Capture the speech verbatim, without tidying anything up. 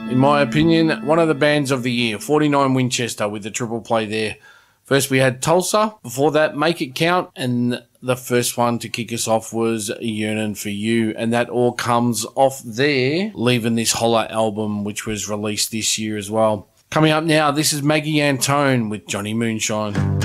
in my opinion, one of the bands of the year. forty-nine Winchester with the triple play there. First we had Tulsa, before that Make It Count, and the first one to kick us off was Yearning for You, and that all comes off there, Leaving This Holler album, which was released this year as well. Coming up now, this is Maggie Antone with Johnny Moonshine.